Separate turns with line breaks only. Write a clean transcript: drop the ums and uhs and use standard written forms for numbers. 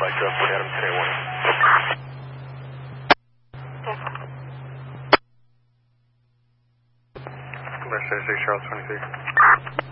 Flight 240 Adam, today warning. Commercial 36 Charles 23.